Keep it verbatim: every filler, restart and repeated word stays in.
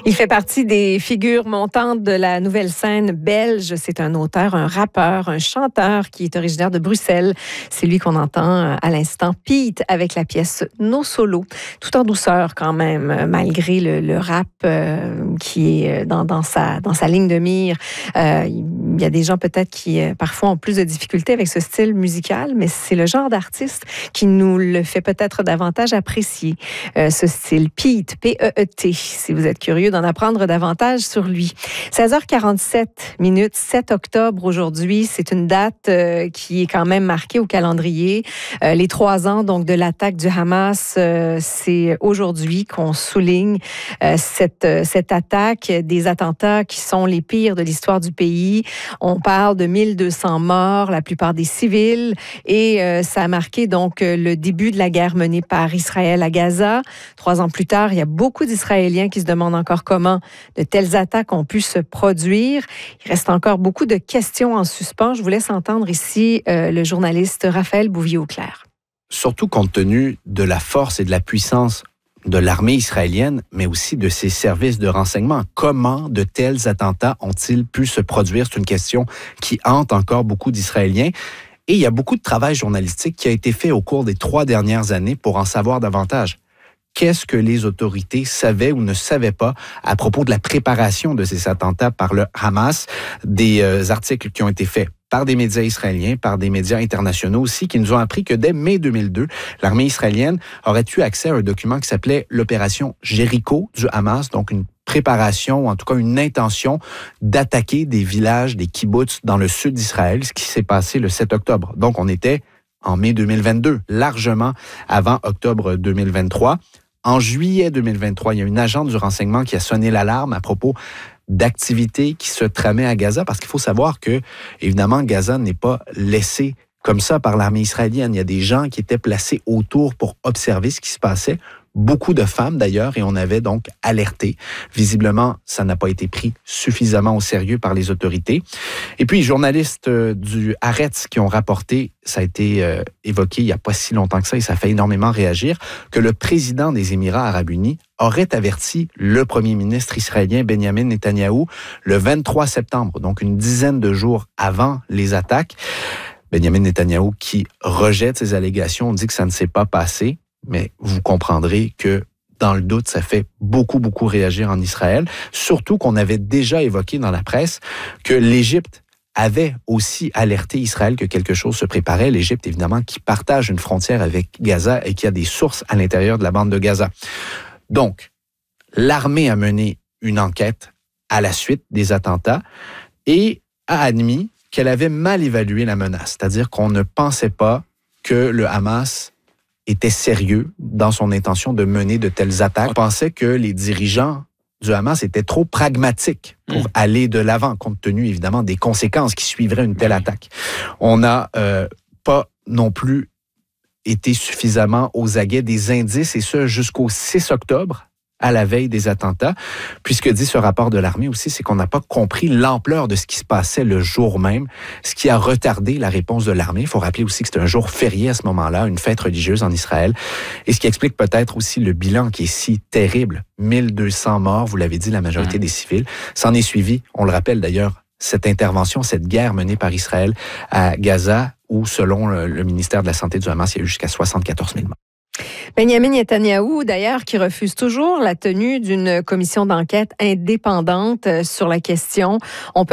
Il fait partie des figures montantes de la nouvelle scène belge. C'est un auteur, un rappeur, un chanteur qui est originaire de Bruxelles. C'est lui qu'on entend à l'instant, Pete, avec la pièce No Solo. Tout en douceur quand même, malgré le, le rap euh, qui est dans, dans, sa, dans sa ligne de mire. Euh, il y a des gens peut-être qui euh, parfois ont plus de difficultés avec ce style musical, mais c'est le genre d'artiste qui nous le fait peut-être davantage apprécier, euh, ce style. Pete, P E E T, si vous êtes curieux d'en apprendre davantage sur lui. seize heures quarante-sept minutes, sept octobre aujourd'hui. C'est une date euh, qui est quand même marquée au calendrier. Euh, les trois ans donc de l'attaque du Hamas, euh, c'est aujourd'hui qu'on souligne euh, cette, euh, cette attaque, des attentats qui sont les pires de l'histoire du pays. On parle de mille deux cents morts, la plupart des civils, et euh, ça a marqué donc le début de la guerre menée par Israël à Gaza. Trois ans plus tard, il y a beaucoup d'Israéliens qui se demandent encore comment de telles attaques ont pu se produire. Il reste encore beaucoup de questions en suspens. Je vous laisse entendre ici euh, le journaliste Raphaël Bouvier-Auclair. Surtout compte tenu de la force et de la puissance de l'armée israélienne, mais aussi de ses services de renseignement. Comment de tels attentats ont-ils pu se produire? C'est une question qui hante encore beaucoup d'Israéliens. Et il y a beaucoup de travail journalistique qui a été fait au cours des trois dernières années pour en savoir davantage. Qu'est-ce que les autorités savaient ou ne savaient pas à propos de la préparation de ces attentats par le Hamas? Des euh, articles qui ont été faits par des médias israéliens, par des médias internationaux aussi, qui nous ont appris que dès mai deux mille deux, l'armée israélienne aurait eu accès à un document qui s'appelait l'opération Jéricho du Hamas, donc une préparation, ou en tout cas une intention d'attaquer des villages, des kibboutz dans le sud d'Israël, ce qui s'est passé le sept octobre. Donc on était en mai deux mille vingt-deux, largement avant octobre deux mille vingt-trois. En juillet deux mille vingt-trois, il y a une agente du renseignement qui a sonné l'alarme à propos d'activités qui se tramaient à Gaza, parce qu'il faut savoir que, évidemment, Gaza n'est pas laissé comme ça par l'armée israélienne. Il y a des gens qui étaient placés autour pour observer ce qui se passait. Beaucoup de femmes d'ailleurs, et on avait donc alerté. Visiblement, ça n'a pas été pris suffisamment au sérieux par les autorités. Et puis, les journalistes du Haaretz qui ont rapporté, ça a été euh, évoqué il n'y a pas si longtemps que ça, et ça fait énormément réagir, que le président des Émirats arabes unis aurait averti le premier ministre israélien Benjamin Netanyahou le vingt-trois septembre, donc une dizaine de jours avant les attaques. Benjamin Netanyahou qui rejette ces allégations, dit que ça ne s'est pas passé. Mais vous comprendrez que, dans le doute, ça fait beaucoup, beaucoup réagir en Israël. Surtout qu'on avait déjà évoqué dans la presse que l'Égypte avait aussi alerté Israël que quelque chose se préparait. L'Égypte, évidemment, qui partage une frontière avec Gaza et qui a des sources à l'intérieur de la bande de Gaza. Donc, l'armée a mené une enquête à la suite des attentats et a admis qu'elle avait mal évalué la menace. C'est-à-dire qu'on ne pensait pas que le Hamas était sérieux dans son intention de mener de telles attaques. On pensait que les dirigeants du Hamas étaient trop pragmatiques pour mmh. aller de l'avant, compte tenu évidemment des conséquences qui suivraient une telle attaque. On n'a euh, pas non plus été suffisamment aux aguets des indices, et ce jusqu'au six octobre, à la veille des attentats. Puis ce que dit ce rapport de l'armée aussi, c'est qu'on n'a pas compris l'ampleur de ce qui se passait le jour même, ce qui a retardé la réponse de l'armée. Il faut rappeler aussi que c'était un jour férié à ce moment-là, une fête religieuse en Israël, et ce qui explique peut-être aussi le bilan qui est si terrible. mille deux cents morts, vous l'avez dit, la majorité mmh. des civils. S'en est suivi, on le rappelle d'ailleurs, cette intervention, cette guerre menée par Israël à Gaza, où selon le, le ministère de la Santé du Hamas, il y a eu jusqu'à soixante-quatorze mille morts. Benjamin Netanyahou, d'ailleurs, qui refuse toujours la tenue d'une commission d'enquête indépendante sur la question. On peut